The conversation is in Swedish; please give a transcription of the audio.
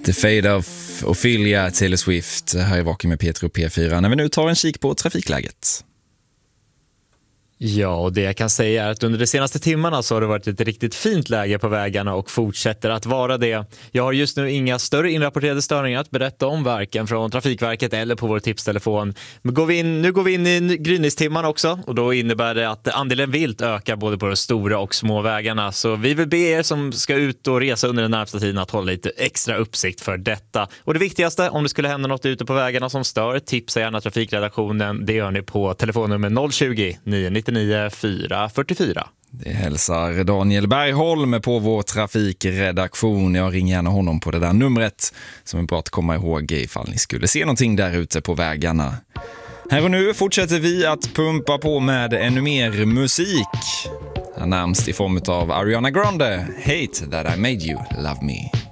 The Fade of Ophelia, Taylor Swift, här är Vaken med Peter och P4 när vi nu tar en kik på trafikläget. Ja, och det jag kan säga är att under de senaste timmarna så har det varit ett riktigt fint läge på vägarna och fortsätter att vara det. Jag har just nu inga större inrapporterade störningar att berätta om, varken från Trafikverket eller på vår tipstelefon. Men nu går vi in i gryningstimman också, och då innebär det att andelen vilt ökar både på de stora och små vägarna. Så vi vill be er som ska ut och resa under den närmaste tiden att hålla lite extra uppsikt för detta. Och det viktigaste, om det skulle hända något ute på vägarna som stör, tipsa gärna trafikredaktionen. Det gör ni på telefonnummer 020 999 444. Det hälsar Daniel Bergholm på vår trafikredaktion. Jag ringer gärna honom på det där numret som är bra att komma ihåg ifall ni skulle se någonting där ute på vägarna. Här och nu fortsätter vi att pumpa på med ännu mer musik. Närmast i form av Ariana Grande, Hate That I Made You Love Me.